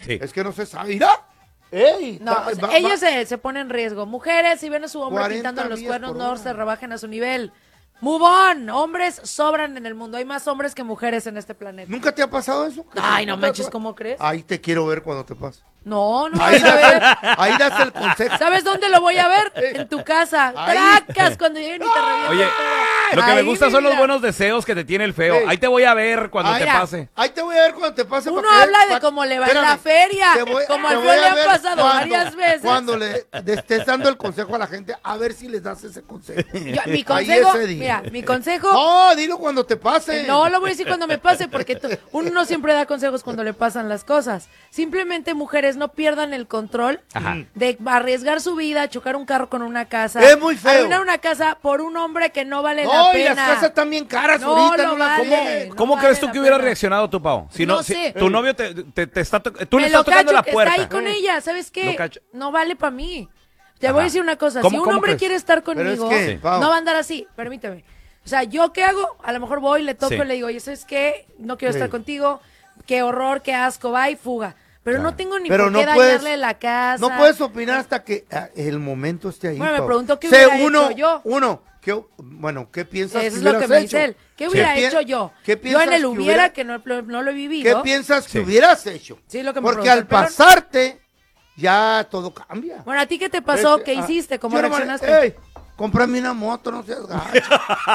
Sí. Es que no se sabe. ¡Mira! ¡Ey! No, ellos se ponen en riesgo. Mujeres, si ven a su hombre 40 pintando los millas cuernos, por no hora. se rebajen a su nivel. Move on. Hombres sobran en el mundo. Hay más hombres que mujeres en este planeta. ¿Nunca te ha pasado eso? Ay, no manches, ¿cómo crees? Ahí te quiero ver cuando te pase. No, no Ahí vas a ver. ahí das el consejo. ¿Sabes dónde lo voy a ver? En tu casa. Ahí. Tracas cuando lleguen y te revientan. Oye, todo. lo que me Ahí, gusta son los mira. buenos deseos que te tiene el feo. Ey. Ahí te voy a ver cuando Ay, te mira. pase. Ahí te voy a ver cuando te pase. Uno para que- habla de pa- cómo le va en Espérame. la feria. Como te al voy feo a le han ver pasado varias veces. Cuando le estés dando el consejo a la gente, a ver si les das ese consejo. Mi Ahí consejo, ese día. mira, mi consejo. No, dilo cuando te pase. No lo voy a decir cuando me pase, porque uno no siempre da consejos cuando le pasan las cosas. Simplemente, mujeres, no pierdan el control Ajá. de arriesgar su vida, chocar un carro con una casa. Es muy feo. Arruinar una casa por un hombre que no vale la No, y pena. las casas están bien caras No ahorita. lo no las vale. comen. ¿Cómo No crees vale tú la que hubieras pena. reaccionado tú, Pau? Si No si sé. tu novio te está tú Me le estás lo tocando cacho la que puerta. está ahí con ella, ¿sabes qué? Lo cacho. No vale para mí. Te Ajá. voy a decir una cosa, ¿Cómo- si un cómo hombre crees? quiere estar Pero es conmigo, que, Sí. Pau, no va a andar así, permíteme. O sea, ¿yo qué hago? A lo mejor voy, le toco Sí. y le digo, oye, ¿sabes qué? No quiero Sí. estar contigo, qué horror, qué asco, va y fuga. Pero Claro. no tengo ni Pero por no qué puedes- dañarle la casa. no puedes opinar hasta que el momento esté ahí. Bueno, me Pau. preguntó qué hubiera hecho yo. ¿Qué piensas Eso es que lo que hubieras me hecho? dice él. ¿Qué hubiera pi- hecho yo? ¿Qué Yo piensas en el que hubiera, que no lo he ¿Qué vivido. piensas que Sí. hubieras hecho? Sí, lo que me Porque preguntó al el pelón. pasarte, ya todo cambia. Bueno, ¿a ti qué te pasó? Este, ¿Qué hiciste? ¿Cómo yo nomás, reaccionaste? ey, cómprame una moto, no seas gacho.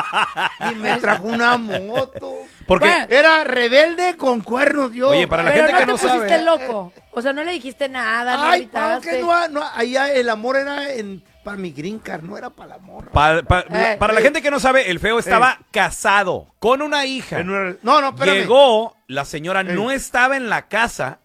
Y me trajo una moto. Porque Bueno, Era rebelde con cuernos yo. Oye, para la Pero gente no que te no pusiste sabe. loco. O sea, no le dijiste nada, no Ay, Pau, gritaste. que no, allá el amor era para mi green card, no era para la morra. Para la gente que no sabe, el feo estaba casado con una hija. No, espérame. Llegó, la señora Ey. no estaba en la casa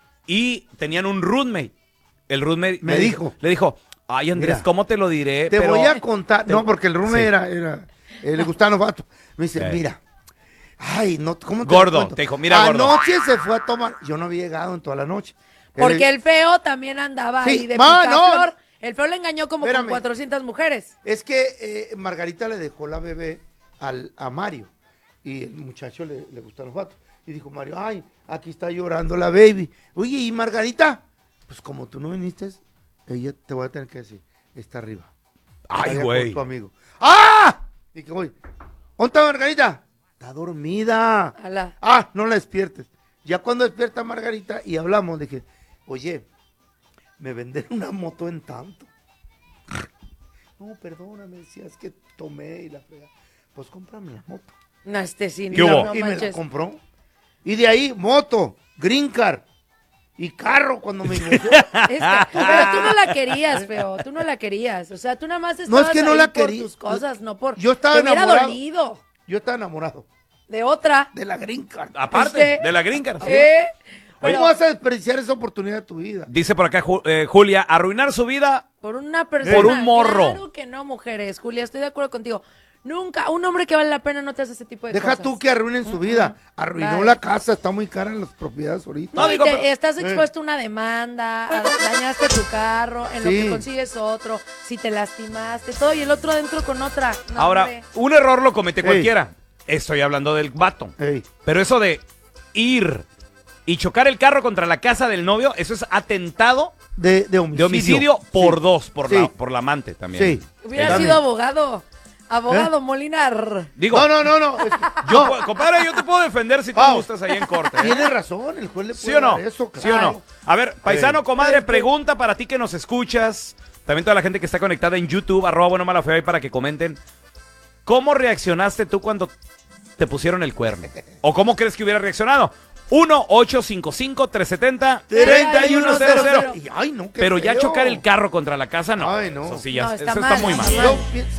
y tenían un roommate. El roommate Me dijo. Le dijo, ay Andrés, Mira, ¿cómo te lo diré? Te Pero voy a contar. No, porque el roommate Sí. era el Gustavo Vato. Me dice, Ey. mira. Ay, no, ¿cómo te Gordo, lo cuento? te dijo, mira, gordo. Anoche se fue a tomar. Yo no había llegado en toda la noche. Porque el feo también andaba Sí, ahí de ma, picaflor. no. El feo le engañó como Espérame. con 400 mujeres. Es que Margarita le dejó la bebé a Mario. Y el muchacho le gustan los vatos. Y dijo Mario, ay, aquí está llorando la baby. Oye, ¿y Margarita? Pues como tú no viniste, ella te voy a tener que decir, está arriba. Ay, Allá güey. con tu amigo. ¡Ah! Y que voy, ¿dónde está Margarita? Está dormida. Ala. Ah, no la despiertes. Ya cuando despierta Margarita y hablamos, dije, oye, me venden una moto en tanto. No, perdóname, decía, es que tomé y la frega. Pues cómprame la moto. No, sí, ¿Qué hubo? no Y me la manches. compró. Y de ahí, moto, green card y carro cuando me divorció. Pero tú no la querías, feo. Tú no la querías. O sea, tú nada más No, estabas es que no ahí la por quería. tus cosas, no por... Yo estaba Te hubiera enamorado. dolido. Yo estaba enamorado De otra. de la green card. Aparte Este- de la green card. ¿Cómo Pero vas a desperdiciar esa oportunidad de tu vida? Dice por acá Julia, arruinar su vida. por una persona. Por un morro. Claro que no, mujeres. Julia, estoy de acuerdo contigo. Nunca, un hombre que vale la pena no te hace ese tipo de Deja cosas. tú que arruinen su vida. Arruinó Bye. la casa, está muy cara en las propiedades ahorita. No, No, y digo, te- pero- estás expuesto a una demanda, dañaste tu carro, en lo Sí. que consigues otro, si te lastimaste, todo, y el otro adentro con otra. No, Ahora, hombre. un error lo comete Ey. cualquiera. Estoy hablando del vato. Ey, Pero eso de ir y chocar el carro contra la casa del novio, eso es atentado de homicidio. de homicidio por Sí. dos, por, Sí. por la amante también. Sí. Hubiera También. sido abogado. Abogado Molinar. Digo, No. compadre, yo te puedo defender si tú Pau. gustas ahí en corte. ¿eh? Tiene razón, el juez le puede ¿Sí o no? dar eso, ¿Sí o no? claro. A ver, paisano, Ey. comadre, pregunta para ti que nos escuchas. También toda la gente que está conectada en YouTube, @buenomala_feo ahí para que comenten. ¿Cómo reaccionaste tú cuando te pusieron el cuerno? ¿O cómo crees que hubiera reaccionado? 1-855-370-3100. Y, ay, no, qué Pero ya feo. chocar el carro contra la casa, no. Ay, no. Eso sí, ya, No, eso está está mal, muy está mal. mal. Yo,